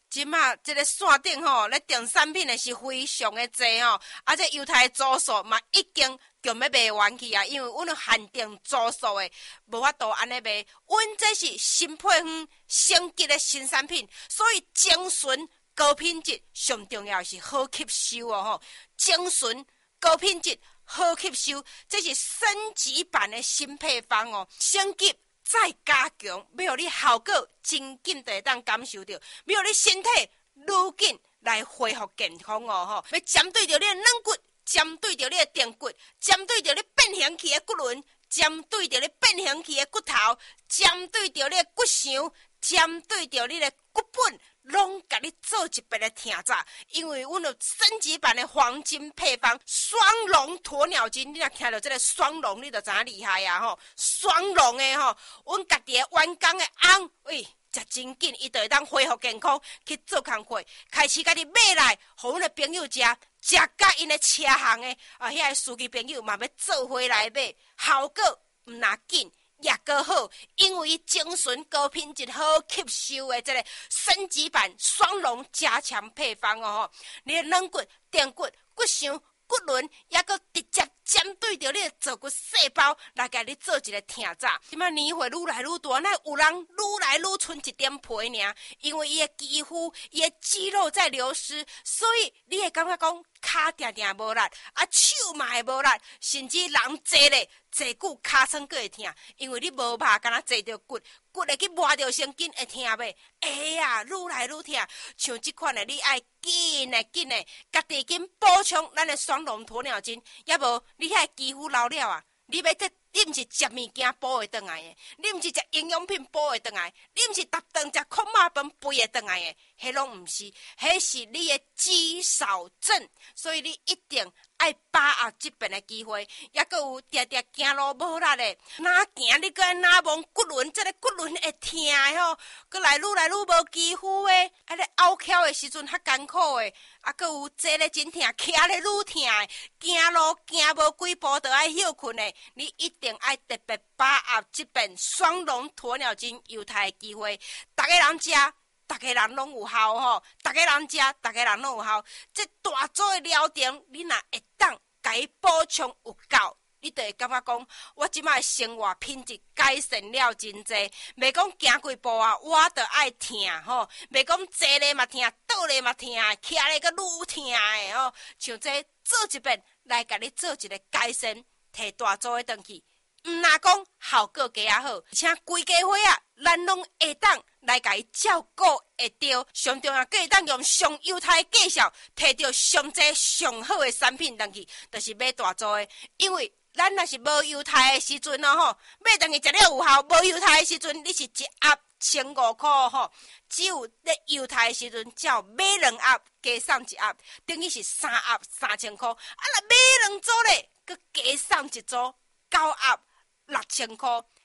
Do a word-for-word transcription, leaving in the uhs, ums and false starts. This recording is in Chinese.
即马即个线顶吼，咧订产品的是非常的济吼，啊，这犹太组数嘛已经强要卖完去啊，因为阮限定组数的无法度安尼卖，阮这是新配方升级的新产品，所以精纯高品质，上重要是好吸收哦吼，精纯高品质好吸收，这是升级版的新配方哦，升级。再加强，要互你效果真紧就会当感受到，要互你身体愈紧来恢复健康哦吼！要针对着你的软骨，针对着你的电骨，针对着你变形期的骨轮，针对着你变形期的骨头，针对着你的骨箱，针对着你的骨本，拢甲你做一遍的听炸。因为阮有升级版的黄金配方双龙鸵鸟精，你若听到这个双龙，你就知影厉害啊吼！双龙的吼，阮家己的员工的翁，喂，食真紧，伊就会当恢复健康，去做工课，开始家己买来，互阮的朋友食，食甲因的车行的啊，遐个司机朋友嘛要做回来买，效果毋拿紧。也个好，因为精纯高品质、好吸收的这个升级版双龙加强配方哦，你的软骨、电骨、骨箱、骨轮，也个直接针对着你的坐骨细胞来给你做一个听炸。即摆年岁愈来愈大，那有人愈来愈剩一点皮尔，因为伊的肌肤、伊的肌肉在流失，所以你会感觉讲骹定定无力，啊手嘛会无力，甚至人坐咧。坐久骹酸阁会痛，因为你无拍，敢若坐着骨，骨会去磨着神经会痛袂？哎呀，愈来愈痛。像即款的，你爱紧诶紧诶，家己紧补充咱的双龙鸵鸟精，也无你遐肌肤老了啊，你要得。你毋是食物件补会转来的，你毋是食营养品补会转来，你毋是逐顿食空肉饭肥会转来的，迄拢毋是，迄是你的肌少症，所以你一定爱把握即边的机会，也阁有定定行路无力的，哪行你阁哪摸骨轮，这个骨轮会痛的吼，阁来愈来愈无肌肤的，啊咧拗翘的时阵较艰苦的，啊阁有坐咧真痛，徛咧愈痛的，行路行无几步就爱休困的，你一定爱特别把握这边双龙鸵鸟精犹太的机会，大家人食。大家人拢有效吼，大家人食，大家人拢有效。这大组的疗程，你若会当甲伊补充有够，你就会感觉讲，我即摆生活品质改善了真侪。袂讲行几步啊，我就爱痛吼；袂讲坐咧嘛痛，倒咧嘛痛，徛咧个愈痛的吼。像这做一遍来甲你做一个改善，摕大组的转去。毋若讲效果加啊好，而且规家伙啊，咱拢会当来甲伊照顾会着。上重要，阁会当用上犹太的介绍，摕到上济上好的产品转去，就是买大组的。因为咱若是无犹太的时阵哦吼，买转去食了有效；无犹太的时阵，你是一盒千五块吼，只有咧犹太的时阵，才有买两盒加送一盒，等于是三盒三千块。啊，若买两组咧，阁加送一组九盒。六千块，